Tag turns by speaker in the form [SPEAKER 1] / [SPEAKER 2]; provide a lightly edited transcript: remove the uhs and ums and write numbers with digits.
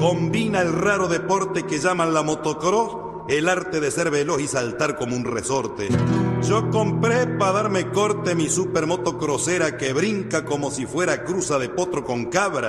[SPEAKER 1] combina el raro deporte que llaman la motocross, el arte de ser veloz y saltar como un resorte. Yo compré pa' darme corte mi super motocrossera que brinca como si fuera cruza de potro con cabra.